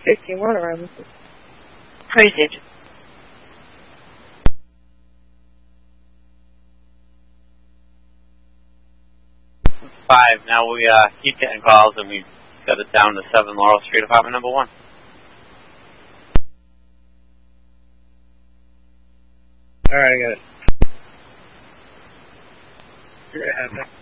51 around this. Praise agent. Five. Now we keep getting calls, and we've got it down to 7 Laurel Street, apartment number 1. Alright, I got it. Yeah,